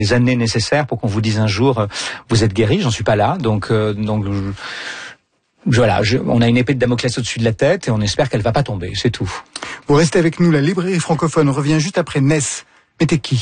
les années nécessaires pour qu'on vous dise un jour vous êtes guéri. J'en suis pas là, donc voilà, on a une épée de Damoclès au-dessus de la tête et on espère qu'elle va pas tomber, c'est tout. Vous restez avec nous, la librairie francophone revient juste après Ness. Mais t'es qui ?